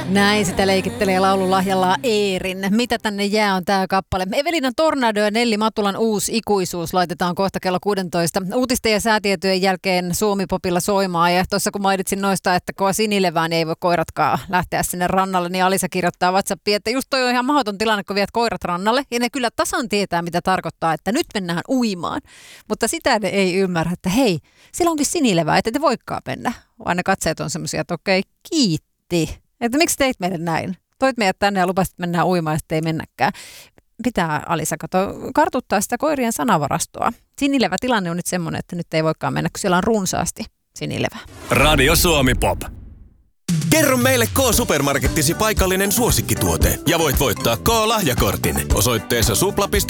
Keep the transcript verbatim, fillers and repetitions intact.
Näin sitä leikittelee laululahjalla Eerin. Mitä tänne jää on tää kappale. Evelina Tornado ja Nelli Matulan uusi ikuisuus laitetaan kohta kello kuusitoista. Uutisten ja säätietojen jälkeen Suomi-popilla soimaa. Ja tuossa kun mainitsin noista, että kun sinilevään ei voi koiratkaan lähteä sinne rannalle, niin Alisa kirjoittaa WhatsAppiin, että just toi on ihan mahdoton tilanne, kun viet koirat rannalle. Ja ne kyllä tasan tietää, mitä tarkoittaa, että nyt mennään uimaan. Mutta sitä ne ei ymmärrä, että hei, siellä onkin sinilevää, että te voikaan mennä. Vaan ne katseet on semmoisia, että okei, kiitti. Että miksi teit meille näin? Toit meidät tänne ja lupasit, että mennään uimaan ja sitten ei mennäkään. Pitää, Alisa, kato, kartuttaa sitä koirien sanavarastoa. Sinilevä tilanne on nyt semmoinen, että nyt ei voikaan mennä, kun siellä on runsaasti sinilevää. Radio Suomi Pop. Kerro meille K-supermarkettisi paikallinen suosikkituote ja voit voittaa K-lahjakortin osoitteessa supla piste